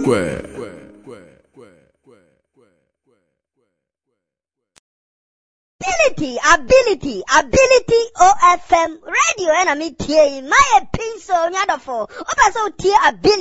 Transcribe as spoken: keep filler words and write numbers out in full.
Ability, ability, ability O F M radio and I mean T A my pencil nyadofo. Opa so T ability